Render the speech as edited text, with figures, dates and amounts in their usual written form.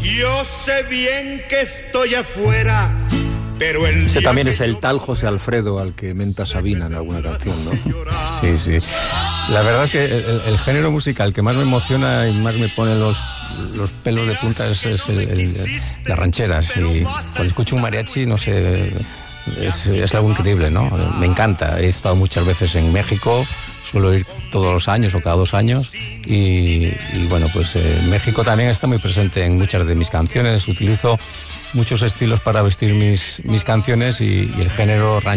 Yo sé bien que estoy afuera, pero el ese también es el tal José Alfredo al que menta Sabina en alguna canción, ¿no? Sí, sí. La verdad que el género musical que más me emociona y más me pone los pelos de punta es las rancheras. Y cuando escucho un mariachi, no sé, es algo increíble, ¿no? Me encanta. He estado muchas veces en México, suelo ir todos los años o cada 2 años. Y bueno, pues México también está muy presente en muchas de mis canciones. Utilizo muchos estilos para vestir mis canciones y el género ranchero